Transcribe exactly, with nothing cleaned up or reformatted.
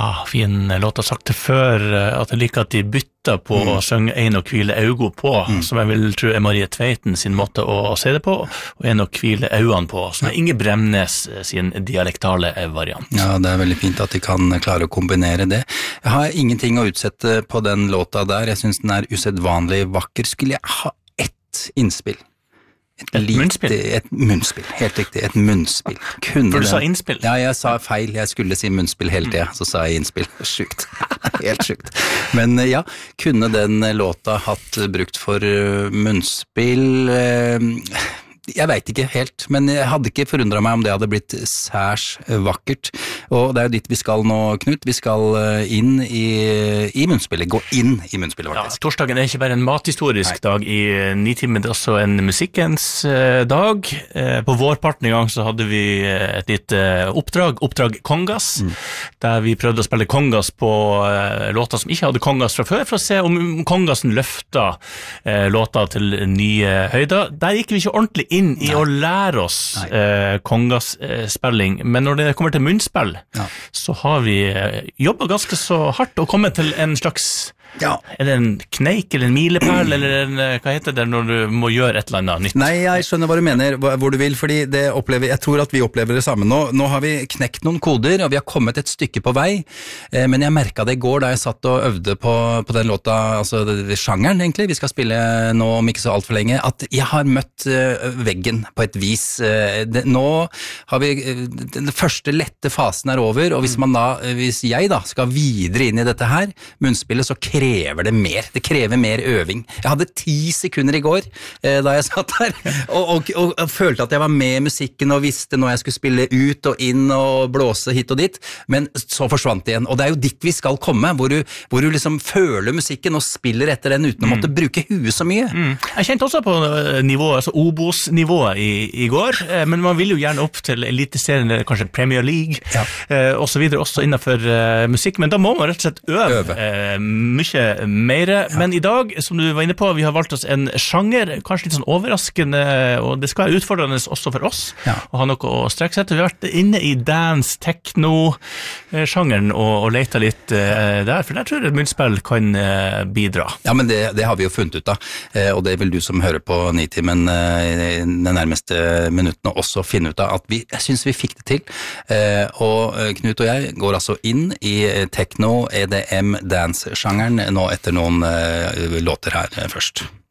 Ja, fin låt har sagt det før, at jeg liker at de bytter på mm. å synge En og hvile augo på, mm. som jeg vil tro er Marie Tveiten sin måte å se det på, og En og hvile auene på, som er Inge Bremnes sin dialektale variant. Ja, det er veldig fint at de kan klare å kombinere det. Jeg har ingenting å utsette på den låta der, jeg synes den er usedvanlig vakker. Skulle jeg ha ett innspill? Et, et lite, munnspill? Et munnspill, helt riktig, et munnspill. Kunne For du den, sa innspill? Ja, jeg sa feil, jeg skulle si munnspill hele tiden, så sa jeg innspill. Sjukt, helt sjukt. Men ja, kunne den låta hatt brukt for munnspill? Jeg vet ikke helt, men jeg hadde ikke forundret meg om det hadde blitt særs vakkert. Og det er jo dit vi skal nå, Knut. Vi skal inn i, i munnspillet, gå inn i munnspillet faktisk. Ja, torsdagen er ikke bare en mathistorisk Nei. dag i Nitimen, det er også en musikkens eh, dag. Eh, på vårparten i gang så hadde vi et litt eh, oppdrag, oppdrag Kongas, mm. der vi prøvde å spille Kongas på eh, låter som ikke hadde Kongas fra før, for å se om Kongasen løftet eh, låter til nye høyder. Der gikk vi ikke ordentlig inn i Nei. å lære oss eh, kongasspilling, eh, men når det kommer til munnspill, ja. så har vi eh, jobbet ganske så hardt og kommet til en slags ja. er det en kneik eller en milepæl, eller en, hva heter det når du må gjøre et eller annet nytt? Nei, jeg skjønner hva du mener, hvor du vil, fordi det opplever, jeg tror at vi opplever det samme nå. Nå har vi knekt noen koder, og vi har kommet et stykke på vei, eh, men jeg merket det i går da jeg satt og øvde på, på den låta, altså det, det, sjangeren egentlig, vi skal spille nå om ikke så alt for lenge, at jeg har møtt eh, veggen på et vis. Eh, det, nå har vi, eh, den første lette fasen er over, og hvis man da, hvis jeg da skal videre inn i dette her, munnspillet, så krever krever det mer, det krever mer øving. Jeg hadde ti sekunder i går eh, da jeg satt her, og, og, og, og følte at jeg var med i musikken og visste når jeg skulle spille ut og inn og blåse hit og dit, men så forsvant det igjen, og det er jo dit vi skal komme, hvor du, hvor du liksom føler musikken og spiller etter den uten å måtte mm. bruke huet så mye. Mm. Jeg kjente også på nivået, altså Obos-nivået i, i går, eh, men man vil jo gjerne opp til eliteserien, kanskje Premier League, ja. eh, og så videre, også innenfor eh, musikk, men da må man rett og slett øve, øve. Eh, mye mer, ja. men i dag, som du var inne på, vi har valgt oss en sjanger, kanskje litt sånn overraskende, og det skal være utfordrende også for oss, ja. å ha noe å strekke seg til. Vi har vært inne i dance, techno-sjangeren, og, og leta litt uh, der, for der tror jeg munnspill kan uh, bidra. Ja, men det, det har vi jo funnet ut av, uh, og det vil du som hører på Nitimen uh, de nærmeste minuttene også finne ut av, at vi, jeg synes vi fikk det til, uh, og uh, Knut og jeg går altså inn i techno, E D M, dance-sjangeren, nå etter noen uh, låter her uh, først.